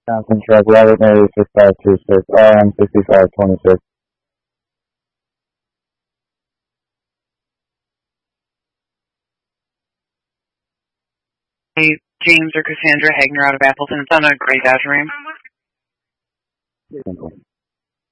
Johnson truck, Robert Mary 6526, RM 6526. Hey, James or Cassandra Hagner out of Appleton. It's on a gray Dodge Ram.